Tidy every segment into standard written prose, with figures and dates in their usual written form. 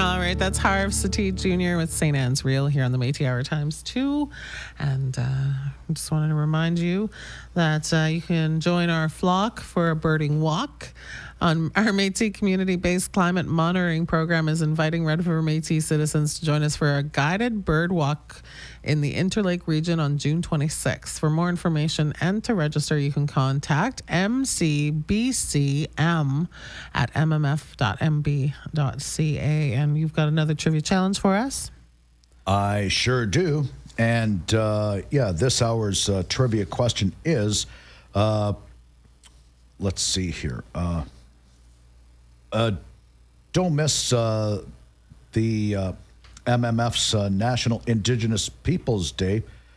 All right, that's Harv Satie Jr. with St. Anne's Reel here on the Métis Hour Times 2. And I just wanted to remind you that you can join our flock for a birding walk. Our Métis community-based climate monitoring program is inviting Red River Métis citizens to join us for a guided bird walk in the Interlake region on June 26th. For more information and to register, you can contact mcbcm@mmf.mb.ca. And you've got another trivia challenge for us? I sure do. And this hour's trivia question is, let's see here. Don't miss the MMF's National Indigenous Peoples Day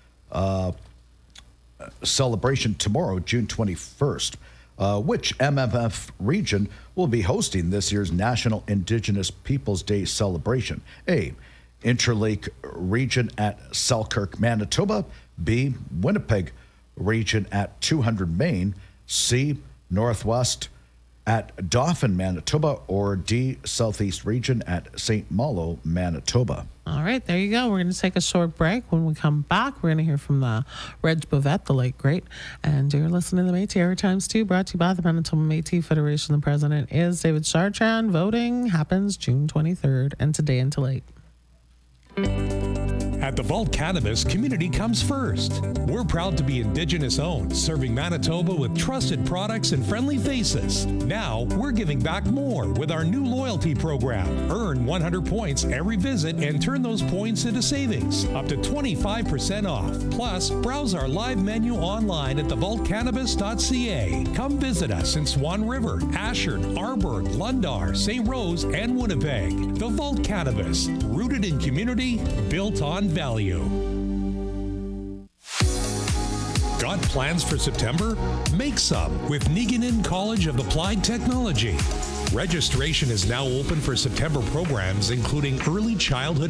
celebration tomorrow, June 21st. Which MMF region will be hosting this year's National Indigenous Peoples Day celebration? A, Interlake region at Selkirk, Manitoba. B, Winnipeg region at 200 Main. C, Northwest at Dauphin, Manitoba. Or D, Southeast region at St. Malo, Manitoba. All right, there you go. We're going to take a short break. When we come back, we're going to hear from Reg Bovette, the late great. And you're listening to the Métis Hour Times 2, brought to you by the Manitoba Métis Federation. The president is David Chartrand. Voting happens June 23rd and today until 8. At the Vault Cannabis, community comes first. We're proud to be Indigenous owned, serving Manitoba with trusted products and friendly faces. Now, we're giving back more with our new loyalty program. Earn 100 points every visit and turn those points into savings, up to 25% off. Plus, browse our live menu online at thevaultcannabis.ca. Come visit us in Swan River, Ashern, Arborg, Lundar, St. Rose, and Winnipeg. The Vault Cannabis, rooted in community, built on value. Got plans for September? Make some with Niguinin College of Applied Technology. Registration is now open for September programs including early childhood